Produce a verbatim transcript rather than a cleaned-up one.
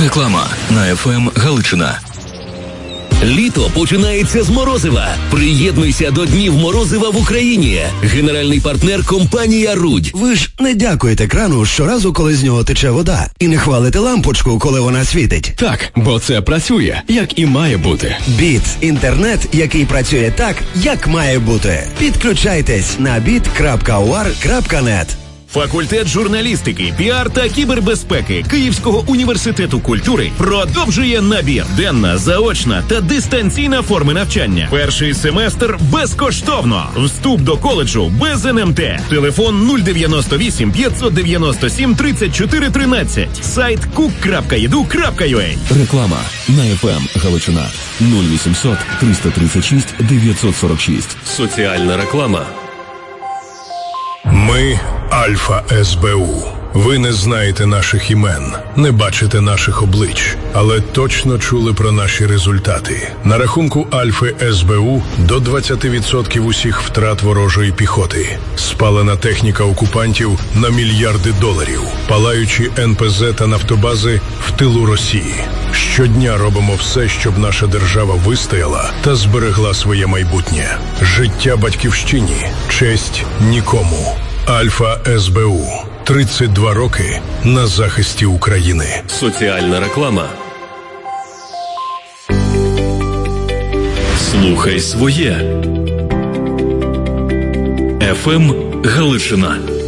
Реклама на еф ем Галичина. Літо починається з морозива. Приєднуйся до Днів морозива в Україні. Генеральний партнер – компанія «Рудь». Ви ж не дякуєте крану щоразу, коли з нього тече вода. І не хвалите лампочку, коли вона світить. Так, бо це працює, як і має бути. Біт – інтернет, який працює так, як має бути. Підключайтесь на біт крапка у ар крапка нет. Факультет журналістики, піар та кібербезпеки Київського університету культури продовжує набір. Денна, заочна та дистанційна форми навчання. Перший семестр безкоштовно. Вступ до коледжу без ен ем те. Телефон нуль дев'яносто вісім п'ятсот дев'яносто сім тридцять чотири тринадцять. Сайт кук крапка і ді ю крапка ю а. Реклама на еф ем Галичина. нуль вісімсот триста тридцять шість дев'ятсот сорок шість. Соціальна реклама. Ми Альфа ес бе у. Ви не знаєте наших імен, не бачите наших облич, але точно чули про наші результати. На рахунку Альфи ес бе у до двадцять відсотків усіх втрат ворожої піхоти. Спалена техніка окупантів на мільярди доларів. Палаючі ен пе зет та нафтобази в тилу Росії. Щодня робимо все, щоб наша держава вистояла та зберегла своє майбутнє. Життя батьківщині, честь нікому. Альфа ес бе у. тридцять два роки на захисті України. Соціальна реклама. Слухай своє. еф ем Галичина.